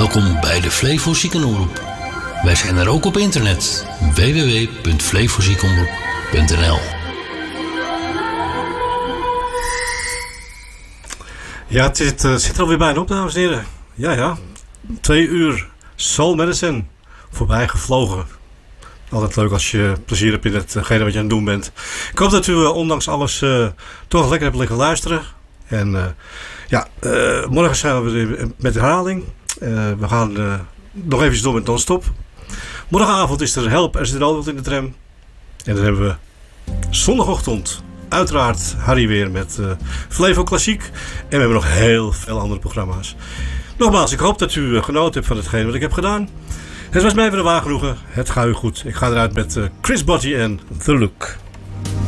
Welkom bij de Flevo Ziekenomroep. Wij zijn er ook op internet. www.flevoziekenomroep.nl. Ja, het zit er alweer bijna op, dames en heren. Ja. 2 uur Soul Medicine voorbij gevlogen. Altijd leuk als je plezier hebt in hetgene wat je aan het doen bent. Ik hoop dat u ondanks alles toch lekker hebt liggen luisteren. En morgen zijn we weer met herhaling. We gaan nog even door met non-stop. Morgenavond is er Help, er zit altijd in de tram. En dan hebben we zondagochtend uiteraard Harry weer met Flevo Klassiek. En we hebben nog heel veel andere programma's. Nogmaals, ik hoop dat u genoten hebt van hetgeen wat ik heb gedaan. Het was mij weer een waar genoegen. Het gaat u goed. Ik ga eruit met Chris Botti en The Look.